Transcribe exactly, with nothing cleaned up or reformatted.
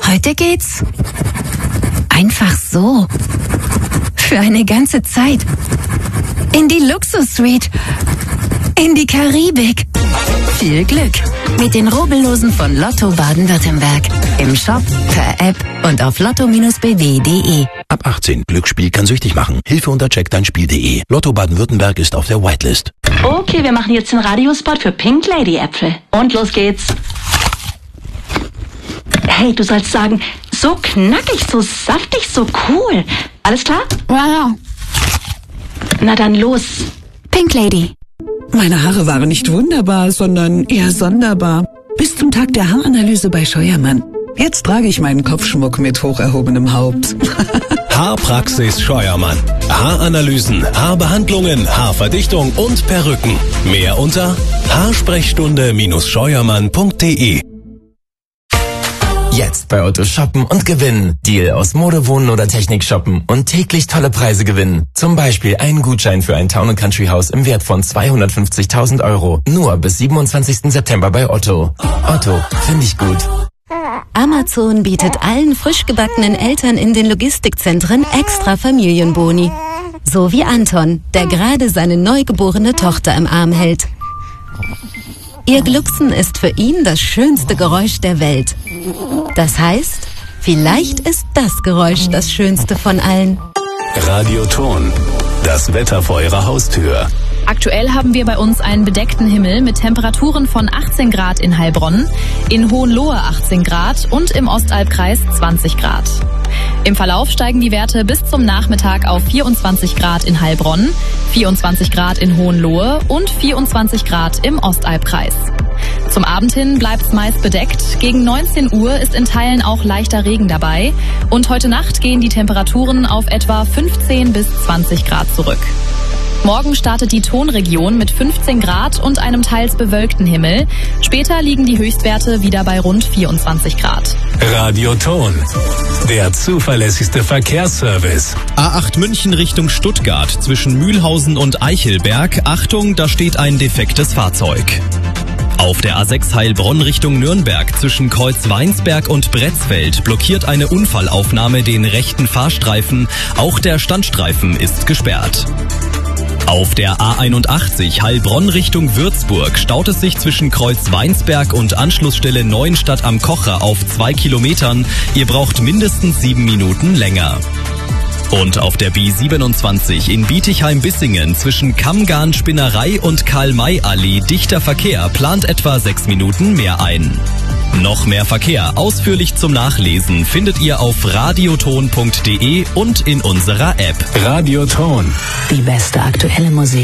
Heute geht's einfach so. Für eine ganze Zeit. In die Luxus-Suite. In die Karibik. Viel Glück mit den Rubbellosen von Lotto Baden-Württemberg. Im Shop, per App und auf lotto b w punkt de. Ab achtzehn. Glücksspiel kann süchtig machen. Hilfe unter check dein spiel punkt de. Lotto Baden-Württemberg ist auf der Whitelist. Okay, wir machen jetzt den Radiospot für Pink Lady Äpfel. Und los geht's. Hey, du sollst sagen, so knackig, so saftig, so cool. Alles klar? Ja, ja. Na dann los. Pink Lady. Meine Haare waren nicht wunderbar, sondern eher sonderbar. Bis zum Tag der Haaranalyse bei Scheuermann. Jetzt trage ich meinen Kopfschmuck mit hoch erhobenem Haupt. Haarpraxis Scheuermann. Haaranalysen, Haarbehandlungen, Haarverdichtung und Perücken. Mehr unter haarsprechstunde Scheuermann punkt de. Jetzt bei Otto shoppen und gewinnen. Deal aus Mode, Wohnen oder Technik shoppen und täglich tolle Preise gewinnen. Zum Beispiel einen Gutschein für ein Town and Country Haus im Wert von zweihundertfünfzigtausend Euro. Nur bis siebenundzwanzigsten September bei Otto. Otto, finde ich gut. Amazon bietet allen frisch gebackenen Eltern in den Logistikzentren extra Familienboni. So wie Anton, der gerade seine neugeborene Tochter im Arm hält. Ihr Glucksen ist für ihn das schönste Geräusch der Welt. Das heißt, vielleicht ist das Geräusch das schönste von allen. Radioton. Das Wetter vor Ihrer Haustür. Aktuell haben wir bei uns einen bedeckten Himmel mit Temperaturen von achtzehn Grad in Heilbronn, in Hohenlohe achtzehn Grad und im Ostalbkreis zwanzig Grad. Im Verlauf steigen die Werte bis zum Nachmittag auf vierundzwanzig Grad in Heilbronn, vierundzwanzig Grad in Hohenlohe und vierundzwanzig Grad im Ostalbkreis. Zum Abend hin bleibt's meist bedeckt. Gegen neunzehn Uhr ist in Teilen auch leichter Regen dabei. Und heute Nacht gehen die Temperaturen auf etwa fünfzehn bis zwanzig Grad zurück. Morgen startet die Tonregion mit fünfzehn Grad und einem teils bewölkten Himmel. Später liegen die Höchstwerte wieder bei rund vierundzwanzig Grad. Radioton. Der zuverlässigste Verkehrsservice. A acht München Richtung Stuttgart zwischen Mühlhausen und Eichelberg. Achtung, da steht ein defektes Fahrzeug. Auf der A sechs Heilbronn Richtung Nürnberg zwischen Kreuz Weinsberg und Bretzfeld blockiert eine Unfallaufnahme den rechten Fahrstreifen. Auch der Standstreifen ist gesperrt. Auf der A einundachtzig Heilbronn Richtung Würzburg staut es sich zwischen Kreuz Weinsberg und Anschlussstelle Neuenstadt am Kocher auf zwei Kilometern. Ihr braucht mindestens sieben Minuten länger. Und auf der B siebenundzwanzig in Bietigheim-Bissingen zwischen Kammgarn-Spinnerei und Karl-May-Allee dichter Verkehr plant etwa sechs Minuten mehr ein. Noch mehr Verkehr ausführlich zum Nachlesen findet ihr auf radioton punkt de und in unserer App. Radioton. Die beste aktuelle Musik.